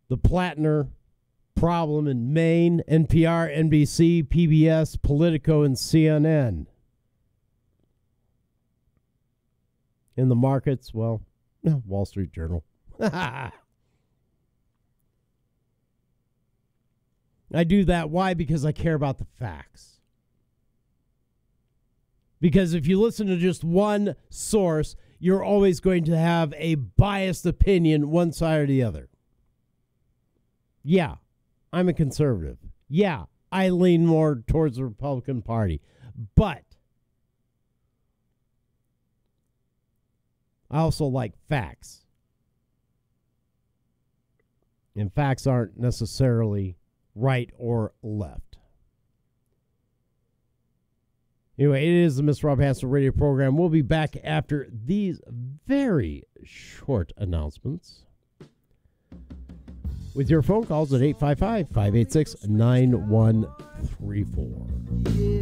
the Plattner problem in Maine, NPR, NBC, PBS, Politico, and CNN. In the markets, well, Wall Street Journal. I do that. Why? Because I care about the facts. Because if you listen to just one source, you're always going to have a biased opinion, one side or the other. Yeah, I'm a conservative. Yeah, I lean more towards the Republican Party. But I also like facts. And facts aren't necessarily right or left. Anyway, it is the Mr. Rob Hanson radio program. We'll be back after these very short announcements with your phone calls at 855-586-9134.